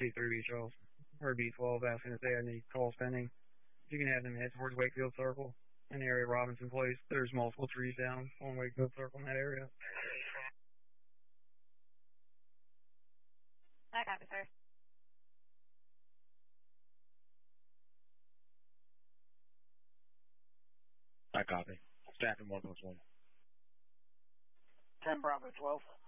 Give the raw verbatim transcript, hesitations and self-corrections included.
B three B twelve, or B twelve, asking if they had any calls pending. You can have them head towards Wakefield Circle in the area of Robinson Place. There's multiple trees down on Wakefield Circle in that area. I copy, sir. I copy. Staffing one plus one. ten Bravo twelve.